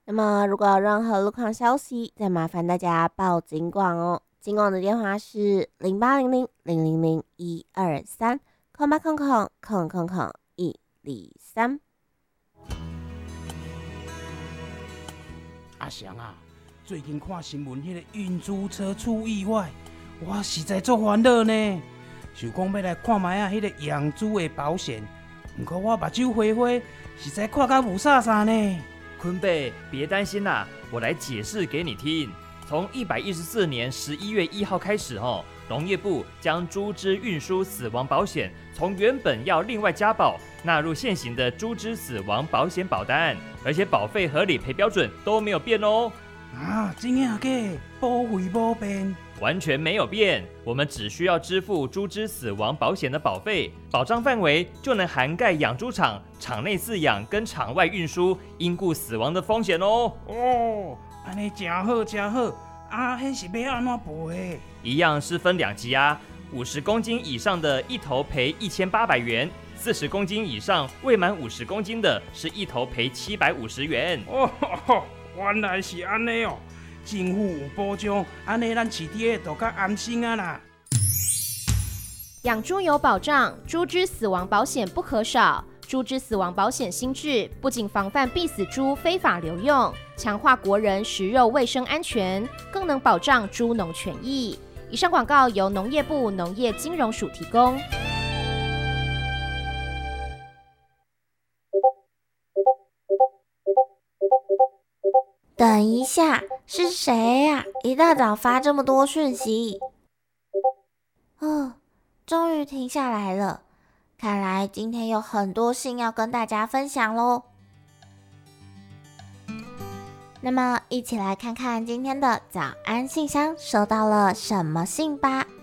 那么如果有任何路况消息，再麻烦大家报警广哦。警广的电话是0800000123，空八空空空空空123。 阿翔啊，最近看新闻，迄个运输车出意外，我实在足烦恼呢。想讲要来看卖啊，迄个养猪的保险，不过我目睭花花，实在看甲无啥啥呢。 坤贝，别担心啦，我来解释给你听。从114年11月1号开始，农业部将猪只运输死亡保险从原本要另外加保，纳入现行的猪只死亡保险保单，而且保费和理赔标准都没有变哦。 啊，真的假？保费无变？ 完全没有变，我们只需要支付猪只死亡保险的保费，保障范围就能涵盖养猪场、场内饲养跟场外运输因故死亡的风险哦。 哦，安尼真好真好，啊，迄是要安怎赔？ 一样是分2级啊，50公斤以上的一头赔1800元，40公斤以上未满50公斤的是一头赔750元。 哦，原来是安尼哦。政府有保障，安尼咱饲猪的就较安心啊啦。 养猪有保障，猪只死亡保险不可少。猪只死亡保险新制不仅防范必死猪非法流用，强化国人食肉卫生安全，更能保障猪农权益。以上广告由农业部农业金融署提供。 等一下，是谁呀？一大早发这么多讯息。终于停下来了。看来今天有很多信要跟大家分享咯。那么一起来看看今天的早安信箱收到了什么信吧。